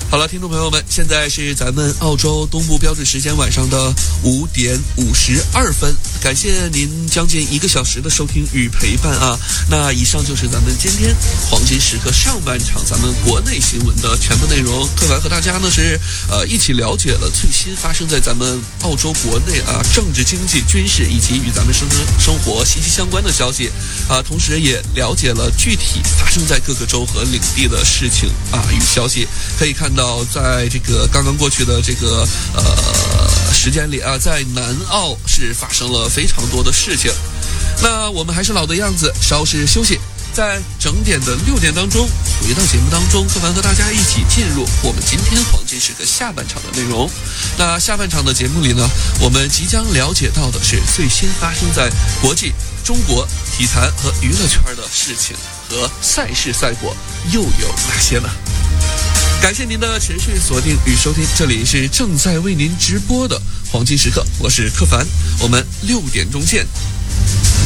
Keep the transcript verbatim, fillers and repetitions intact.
好了，听众朋友们，现在是咱们澳洲东部标准时间晚上的五点五十二分，感谢您将近一个小时的收听与陪伴啊。那以上就是咱们今天黄金时刻上半场咱们国内新闻的全部内容。特凡和大家呢是呃一起了解了最新发生在咱们澳洲国内啊政治、经济、军事以及与咱们生生活息息相关的消息啊，同时也了解了具体发生在各个州和领地的事情啊与消息。可以看到，在这个刚刚过去的这个呃时间里啊，在南澳是发生了非常多的事情。那我们还是老的样子，稍事休息，在整点的六点当中回到节目当中，特凡和大家一起进入我们今天黄金时刻下半场的内容。那下半场的节目里呢，我们即将了解到的是最新发生在国际、中国体坛和娱乐圈的事情和赛事赛果又有哪些呢？感谢您的持续锁定与收听，这里是正在为您直播的黄金时刻，我是柯凡，我们六点钟见。